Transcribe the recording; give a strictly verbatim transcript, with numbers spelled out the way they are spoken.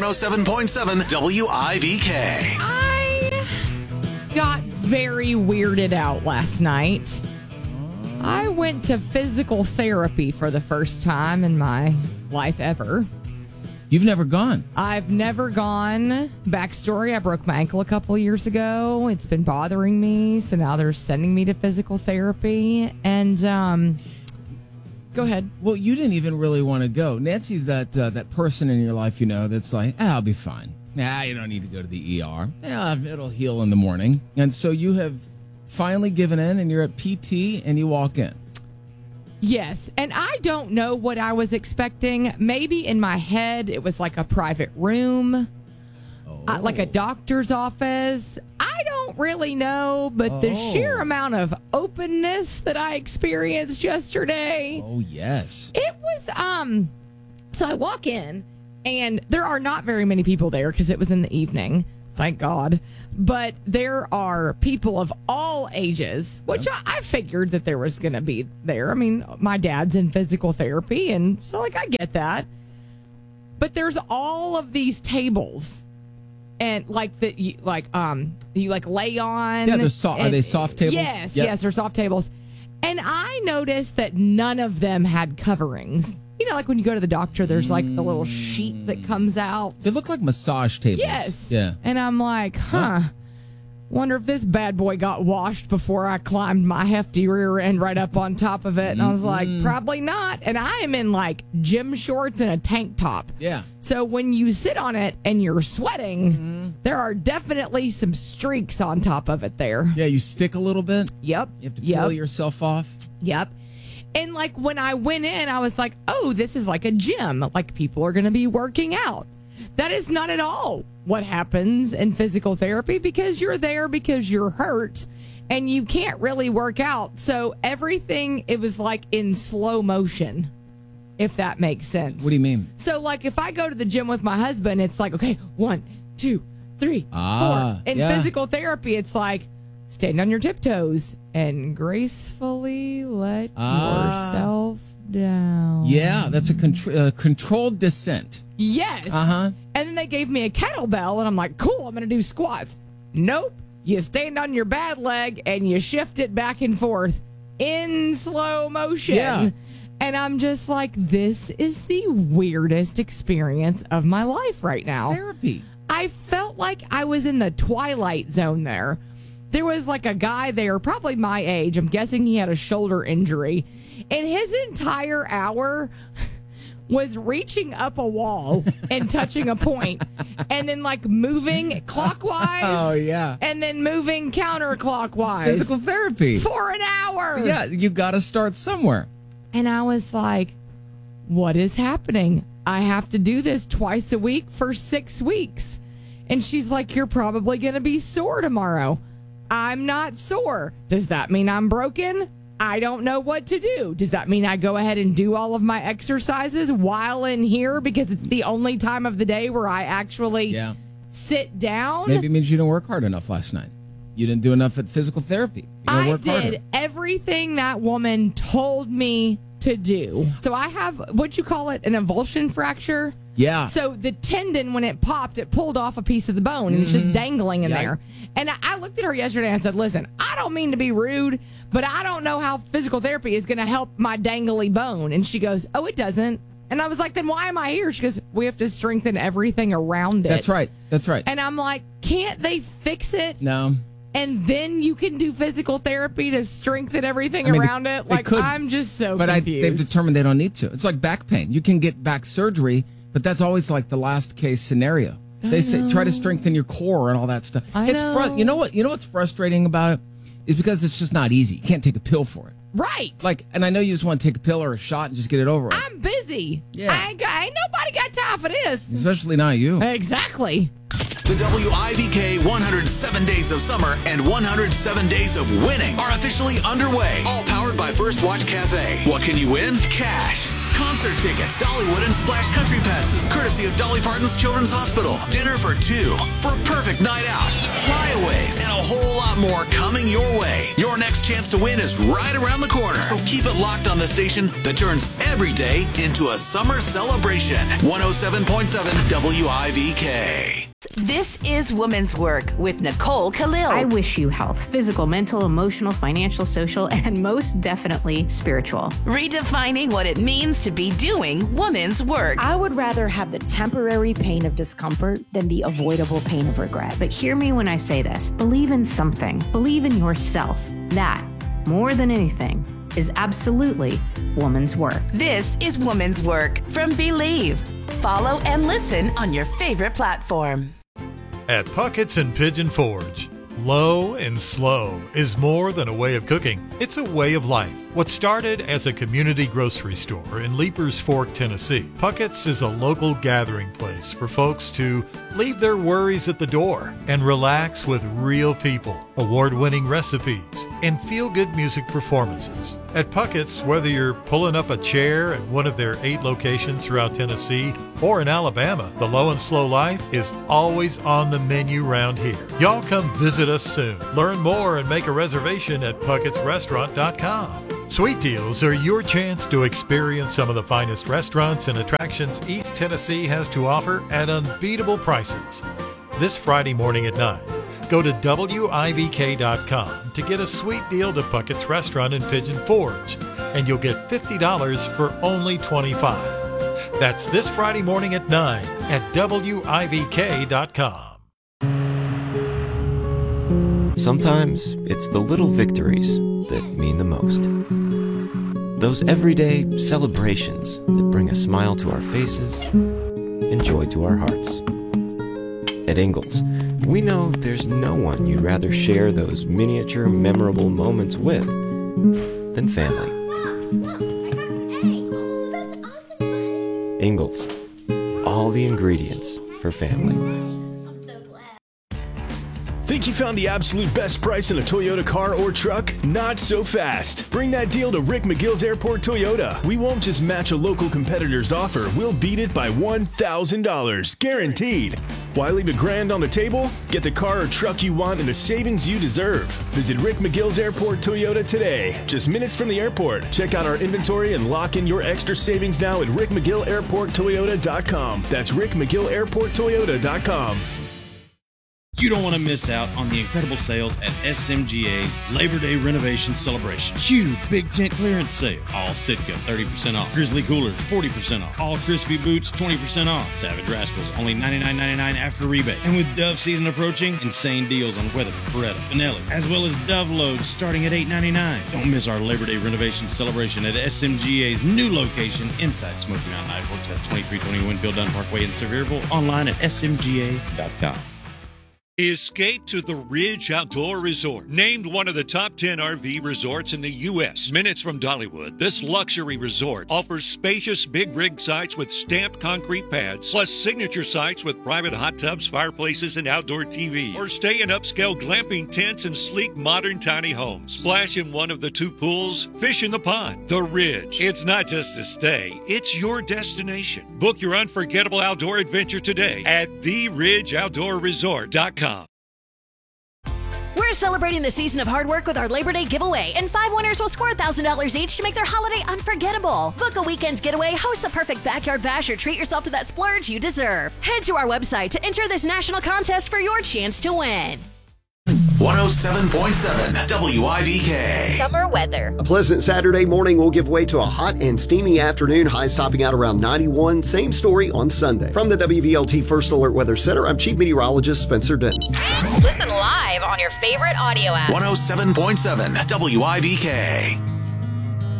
one oh seven point seven W I V K. I got very weirded out last night. I went to physical therapy for the first time in my life ever. You've never gone? I've never gone. Backstory, I broke my ankle a couple years ago. It's been bothering me, so now they're sending me to physical therapy. And, um, go ahead. Well, you didn't even really want to go. Nancy's that uh, that person in your life, you know, that's like, ah, I'll be fine. Nah, you don't need to go to the E R. Yeah, it'll heal in the morning. And so you have finally given in, and you're at P T, and you walk in. Yes, and I don't know what I was expecting. Maybe in my head it was like a private room, Oh. uh, like a doctor's office. I don't really know, but the Oh. sheer amount of openness that I experienced yesterday, Oh, yes. it was, um, so I walk in, and there are not very many people there because it was in the evening. Thank God. But there are people of all ages, which I, I figured that there was going to be there. I mean, my dad's in physical therapy, and so, like, I get that. But there's all of these tables, and, like, that you, like, um, you, like, lay on. Yeah, they're so- are they soft tables? Yes, Yep. yes, they're soft tables. And I noticed that none of them had coverings. You know, like when you go to the doctor, there's like the little sheet that comes out. They look like massage tables. Yes. Yeah. And I'm like, huh. Wonder if this bad boy got washed before I climbed my hefty rear end right up on top of it. And I was like, probably not. And I am in like gym shorts and a tank top. Yeah. So when you sit on it and you're sweating, mm-hmm. there are definitely some streaks on top of it there. Yeah, you stick a little bit. Yep. You have to yep. peel yourself off. Yep. And like when I went in, I was like, oh, this is like a gym. Like people are going to be working out. That is not at all what happens in physical therapy, because you're there because you're hurt and you can't really work out. So everything, it was like in slow motion, if that makes sense. What do you mean? So like if I go to the gym with my husband, it's like, okay, one, two, three, Ah, four. In yeah. physical therapy, it's like stand on your tiptoes and gracefully let Ah. yourself down. Yeah, that's a contr- uh, controlled descent. Yes. Uh-huh. And then they gave me a kettlebell, and I'm like, cool, I'm going to do squats. Nope. You stand on your bad leg, and you shift it back and forth in slow motion. Yeah. And I'm just like, this is the weirdest experience of my life right now. Therapy. I felt like I was in the Twilight Zone there. There was like a guy there, probably my age. I'm guessing he had a shoulder injury. And his entire hour was reaching up a wall and touching a point and then like moving clockwise. Oh, yeah. And then moving counterclockwise. Physical therapy. For an hour. Yeah, you got to start somewhere. And I was like, what is happening? I have to do this twice a week for six weeks. And she's like, you're probably going to be sore tomorrow. I'm not sore. Does that mean I'm broken? I don't know what to do. Does that mean I go ahead and do all of my exercises while in here because it's the only time of the day where I actually Yeah. sit down? Maybe it means you didn't work hard enough last night. You didn't do enough at physical therapy. You gotta I work did harder. everything that woman told me to do. So I have, what'd you call it, an avulsion fracture? Yeah. So the tendon, when it popped, it pulled off a piece of the bone, and it's just dangling in Yeah. there. And I, I looked at her yesterday and I said, listen, I don't mean to be rude, but I don't know how physical therapy is going to help my dangly bone. And she goes, oh, it doesn't. And I was like, then why am I here? She goes, we have to strengthen everything around it. That's right. That's right. And I'm like, can't they fix it? No. And then you can do physical therapy to strengthen everything I mean, around they- it? they Like, could, I'm just so But I, confused. they've determined they don't need to. It's like back pain. You can get back surgery, but that's always like the last case scenario. They say try to strengthen your core and all that stuff. I it's know. Fru- you know what? You know what's frustrating about it is because it's just not easy. You can't take a pill for it. Right. Like, and I know you just want to take a pill or a shot and just get it over with. I'm busy. Yeah. I ain't, got, ain't nobody got time for this. Especially not you. Exactly. The W I V K one hundred seven Days of Summer and one hundred seven Days of Winning are officially underway. All powered by First Watch Cafe. What can you win? Cash, concert tickets, Dollywood and Splash Country passes, courtesy of Dolly Parton's Children's Hospital, dinner for two for a perfect night out, flyaways, and a whole lot more coming your way. Your next chance to win is right around the corner, so keep it locked on the station that turns every day into a summer celebration. one oh seven point seven W I V K. This is Woman's Work with Nicole Khalil. I wish you health, physical, mental, emotional, financial, social, and most definitely spiritual. Redefining what it means to be doing woman's work. I would rather have the temporary pain of discomfort than the avoidable pain of regret. But hear me when I say this. Believe in something. Believe in yourself. That, more than anything, is absolutely woman's work. This is Woman's Work from Believe. Follow and listen on your favorite platform. At Puckett's and Pigeon Forge, low and slow is more than a way of cooking. It's a way of life. What started as a community grocery store in Leapers Fork, Tennessee, Puckett's is a local gathering place for folks to leave their worries at the door and relax with real people, award-winning recipes, and feel-good music performances. At Puckett's, whether you're pulling up a chair at one of their eight locations throughout Tennessee or in Alabama, the low and slow life is always on the menu round here. Y'all come visit us soon. Learn more and make a reservation at pucketts restaurant dot com. Sweet Deals are your chance to experience some of the finest restaurants and attractions East Tennessee has to offer at unbeatable prices. This Friday morning at nine, go to W I V K dot com to get a sweet deal to Puckett's Restaurant in Pigeon Forge, and you'll get fifty dollars for only twenty-five dollars. That's this Friday morning at nine at W I V K dot com. Sometimes it's the little victories that mean the most. Those everyday celebrations that bring a smile to our faces and joy to our hearts. At Ingalls, we know there's no one you'd rather share those miniature memorable moments with than family. Ingalls, all the ingredients for family. Think you found the absolute best price in a Toyota car or truck? Not so fast. Bring that deal to Rick McGill's Airport Toyota. We won't just match a local competitor's offer, we'll beat it by one thousand dollars, guaranteed. Why leave a grand on the table? Get the car or truck you want and the savings you deserve. Visit Rick McGill's Airport Toyota today. Just minutes from the airport. Check out our inventory and lock in your extra savings now at rick mcgill airport toyota dot com. That's rick mcgill airport toyota dot com. You don't want to miss out on the incredible sales at S M G A's Labor Day Renovation Celebration. Huge big tent clearance sale. All Sitka, thirty percent off. Grizzly Coolers, forty percent off. All Crispy Boots, twenty percent off. Savage Rascals, only ninety-nine ninety-nine after rebate. And with Dove season approaching, insane deals on Weatherford, Beretta, Benelli, as well as Dove loads starting at eight ninety-nine. Don't miss our Labor Day Renovation Celebration at S M G A's new location inside Smoky Mountain Ironworks. That's twenty-three twenty Winfield Dunn Parkway in Sevierville. Online at S M G A dot com. Escape to the Ridge Outdoor Resort. Named one of the top ten R V resorts in the U S Minutes from Dollywood, this luxury resort offers spacious big rig sites with stamped concrete pads, plus signature sites with private hot tubs, fireplaces, and outdoor T V. Or stay in upscale glamping tents and sleek modern tiny homes. Splash in one of the two pools, fish in the pond. The Ridge. It's not just a stay, it's your destination. Book your unforgettable outdoor adventure today at the ridge outdoor resort dot com. We're celebrating the season of hard work with our Labor Day giveaway, and five winners will score one thousand dollars each to make their holiday unforgettable. Book a weekend getaway, host the perfect backyard bash, or treat yourself to that splurge you deserve. Head to our website to enter this national contest for your chance to win. one oh seven point seven W I V K. Summer weather. A pleasant Saturday morning will give way to a hot and steamy afternoon, highs topping out around ninety-one. Same story on Sunday. From the W V L T First Alert Weather Center, I'm Chief Meteorologist Spencer Denton. Listen live on your favorite audio app. one oh seven point seven W I V K.